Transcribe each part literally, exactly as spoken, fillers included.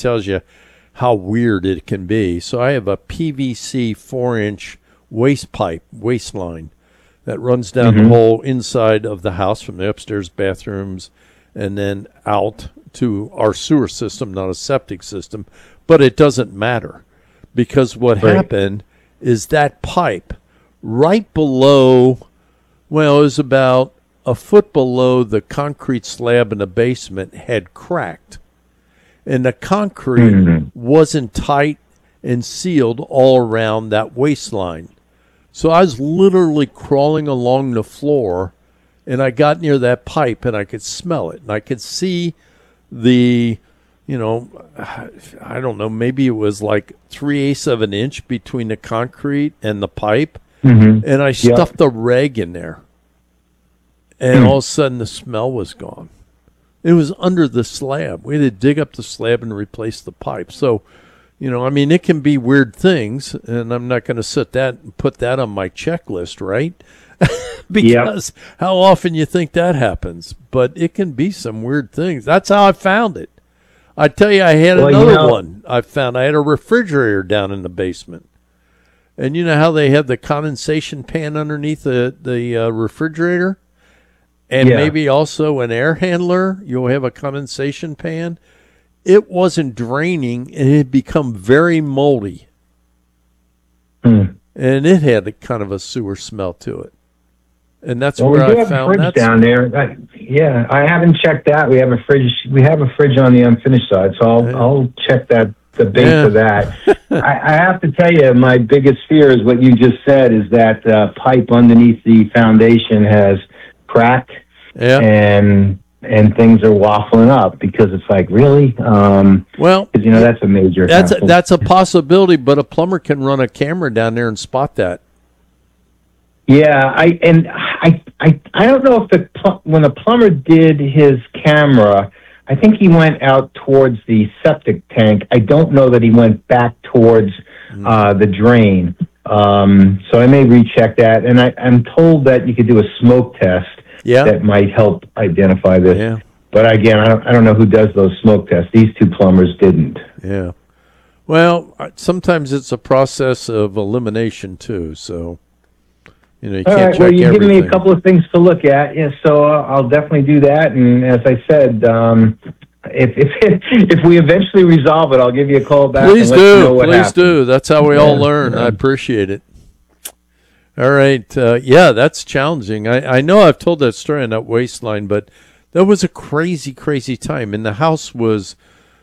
tells you how weird it can be. So I have a P V C four-inch waste pipe, waste line, that runs down mm-hmm. the whole inside of the house from the upstairs bathrooms and then out to our sewer system, not a septic system. But it doesn't matter, because what right. happened is that pipe right below, well, it was about a foot below the concrete slab in the basement, had cracked. And the concrete mm-hmm. wasn't tight and sealed all around that waistline. So I was literally crawling along the floor, and I got near that pipe, and I could smell it. And I could see the, you know, I don't know, maybe it was like three-eighths of an inch between the concrete and the pipe. Mm-hmm. And I stuffed yep. a rag in there. And all of a sudden, the smell was gone. It was under the slab. We had to dig up the slab and replace the pipe. So, you know, I mean, it can be weird things, and I'm not going to sit that and put that on my checklist, right? Because yep. how often you think that happens? But it can be some weird things. That's how I found it. I tell you, I had well, another you know, one I found. I had a refrigerator down in the basement. And you know how they have the condensation pan underneath the, the uh, refrigerator? And yeah. maybe also an air handler. You'll have a condensation pan. It wasn't draining, and it had become very moldy. Mm. And it had a kind of a sewer smell to it. And that's well, where we do I have found a fridge that down there. I, yeah, I haven't checked that. We have a fridge. We have a fridge on the unfinished side, so I'll, yeah. I'll check that. The base yeah. of that. I, I have to tell you, my biggest fear is what you just said, is that uh, pipe underneath the foundation has cracked. Yeah. And and things are waffling up, because it's like, really? Um, well, you know, that's a major That's a, that's a possibility, but a plumber can run a camera down there and spot that. Yeah, I and I I I don't know if the pl- when the plumber did his camera, I think he went out towards the septic tank. I don't know that he went back towards uh, the drain. Um, so I may recheck that. And I, I'm told that you could do a smoke test yeah. that might help identify this. Yeah. But again, I don't, I don't know who does those smoke tests. These two plumbers didn't. Yeah. Well, sometimes it's a process of elimination too. So, you know, you All can't right, check well, you everything. give me a couple of things to look at. Yeah, so uh, I'll definitely do that. And as I said, um, if, if if we eventually resolve it, I'll give you a call back. Please and do. let you know what Please happened. do. That's how we yeah, all learn. yeah. I appreciate it. All right. Uh, yeah, that's challenging. I, I know I've told that story on that waistline, but that was a crazy, crazy time. And the house was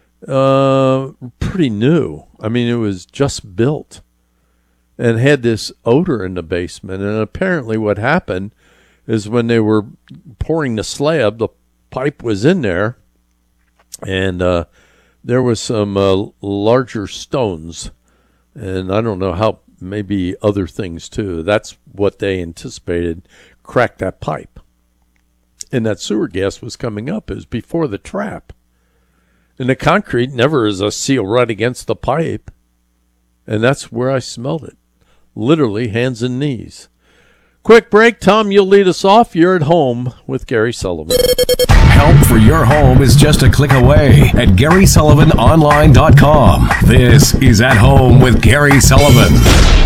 uh, pretty new. I mean, it was just built and had this odor in the basement. And apparently what happened is when they were pouring the slab, the pipe was in there, and uh, there was some uh, larger stones. And I don't know how, maybe other things too. That's what they anticipated, cracked that pipe. And that sewer gas was coming up. It was before the trap. And the concrete never is a seal right against the pipe. And that's where I smelled it. Literally hands and knees. Quick break. Tom, you'll lead us off. You're at home with Gary Sullivan. Help for your home is just a click away at Gary Sullivan Online dot com. This is At Home with Gary Sullivan.